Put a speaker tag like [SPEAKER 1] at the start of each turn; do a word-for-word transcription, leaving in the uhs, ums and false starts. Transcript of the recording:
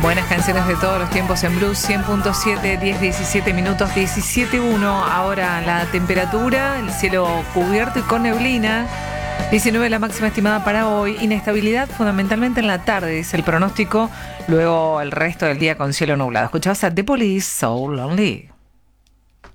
[SPEAKER 1] Buenas canciones de todos los tiempos en Blues cien punto siete, diez, diecisiete minutos, diecisiete uno. Ahora la temperatura, el cielo cubierto y con neblina. diecinueve la máxima estimada para hoy. Inestabilidad fundamentalmente en la tarde, dice el pronóstico. Luego el resto del día con cielo nublado. Escuchabas a The Police, So Lonely.